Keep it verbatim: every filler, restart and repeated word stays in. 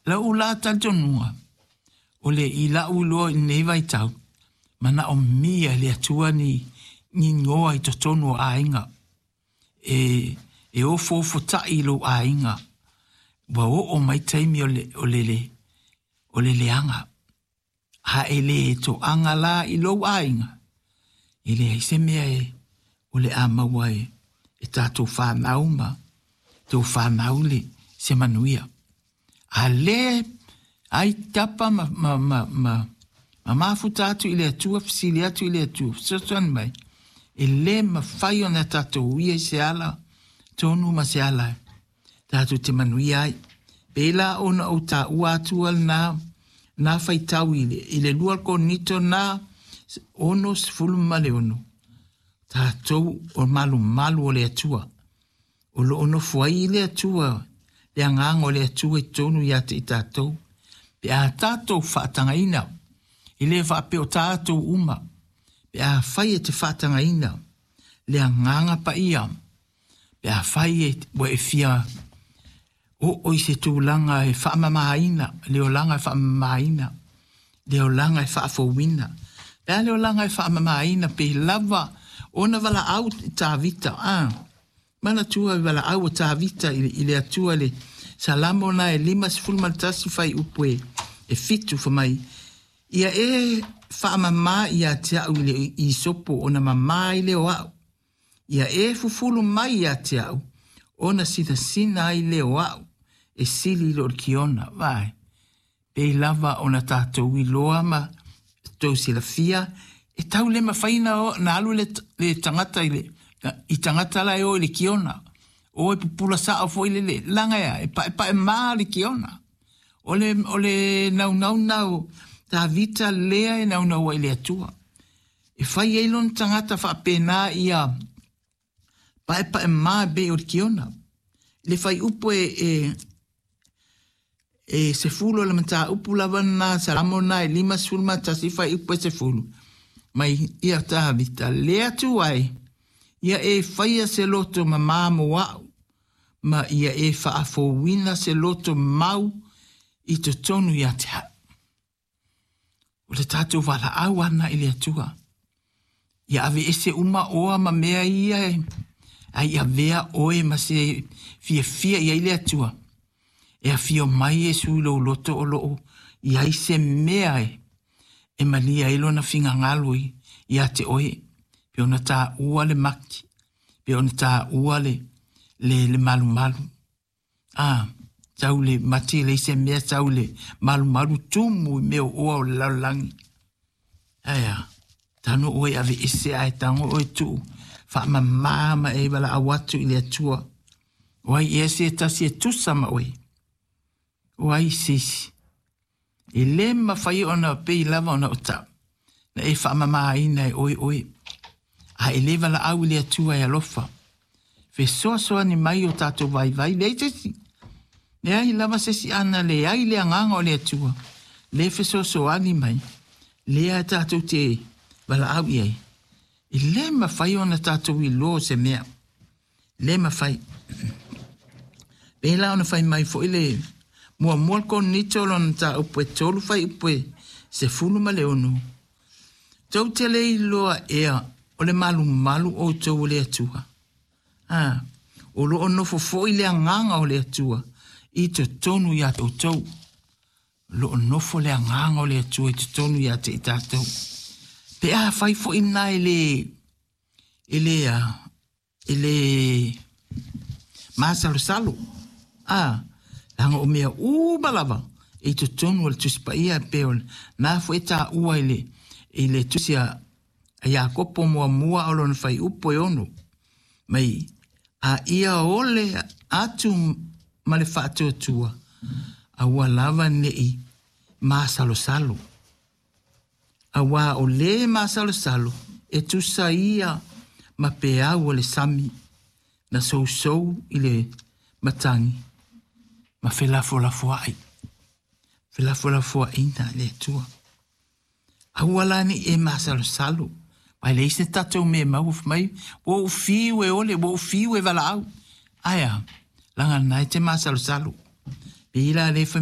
La ula taltonua. O le i la ulo i nei vai tau. Mana o mia le atua ni ni ngoa i totonu o ainga. E, e o fofo ta i lo ainga. Wa o o mai taimi o le, o le le, o le leanga. Ha e le to anga la i lo ainga. I le se mea e, o le amaua e, e tātou whānauma, tō whānaule se manuia. A le, ai tapa ma, ma, ma, ma, ma mafuta atu i le atua, fisili atu i le atua, sotuan mai. E le ma whai o na tātou uia i se ala, tōnu ma se ala. Tātou te manuia ai. Pela ona o tā ua atua na, na whai tau i le, i le luar ko nito na, ono se fulu male ono. Tātou o malu malu o le atua. O lo ono fuai i le atua. Le angang o le atua i tonu i ate i tātou. Pe a tātou whaatanga ina. I le whape o tātou uma. Pe a whai e te whaatanga ina. Le anganga pa ia. Pe a whai e wa e fia. O o i se tūlanga e whaamamahaina. Le o langa e whaamamahaina. Le o langa e whaafowina. Pe a le o langa e whaamamahaina pe lava. Ona wala au tā vita. Ah. Mana tua wala au tā vita i le atua le. Salamo na e lima si fulma tasi fai upwe. E fitu fa mai. Ia e wha mama ia te au le i sopo. Ona mama i le o au. Ia e fufulu mai ia te au. Ona sita sina i le o au. E sili lor kiona. Vai. Pe lava ona tātou i loa ma. Tau sila fia. E tau le mawhaina o na alu le, le tangata i le, i tangata la e o le kiona. O e pupula sa o fo i le le, langa ea, e pa e, pa e maa le kiona. O le, o le nau nau nau, ta vita lea e nau nau i le atua. E whai eilon tangata wha pena ia, pa e pa e maa be o le kiona. Le whai upo e, e, e se fulu le mata upu lawana, salamona e lima sulma, ta si whai upo e se fulu. Mai ia tā vita lea tu ai, ia e whaia se loto ma māmo wau, ma ia e whaafowina se loto mau i to tonu ia te hau. O le tātou wala au ana i le atua. Ia ave ese uma oa ma mea ia e, ai ia vea oe ma se fia fia ia i le atua. E a fio mai e sui lo loto o loo, ia i se mea e. E malia ilo na finga ngalui i ate oe. Pe ona tā ua le maki. Pe ona tā ua le, le, le malu malu. Ah, tau le mati le se mea tau le malu malu tumu i meo oa o le laulangi. Aya, tano oe ave ese ai tango oe tu. Wha ma mama e wala awatu i le atua. Oai e se tasi e tusama oe. Oai sisi. E le mawhai ona pei lava ona o tau. Na e whaamama ina e oi oi. A e le wala au le atua e alofa. Fe soa soa ni mai o tātou vai vai. Le tesi. Le ai lava sesi ana le ai le anganga o le atua. Le fe soa soa ni mai. Le a tātou te wala au iai. E le mawhai ona tātou i lo se mea. Le mawhai. Pela ona whai mai fo ile mua mua kon ni tolon ta upo tolu fai upo se fulu ma leonu. Tau te lei loa ea o le malu malu o tau le atua. Ah, o lo ono fo fo i le anganga o le atua. I te tonu ia te o tau. Lo ono fo le anganga o le atua i te tonu ia te i tātou. Pe a fai fo ina ele ele a ele masalo salo. Ah, langa o mea uba lava e to tonu al tuspa ia peol na fo eta ua ile ile tusia a Jakopo mua mua alon fai upo e ono mai a ia ole atu male fatu tua a ua lava nei ma salo salo a ua o le ma salo salo e tusa ia ma pe a ole sami na sou sou ile matangi ma fe la fo la fo ai. Fe la fo la fo ina le tua. A wala ni e masalo salo. Mai le se tatou me mau mai. Wo fiu e ole, wo fiu e vala au. Aya, langa nai te masalo salo. Pila le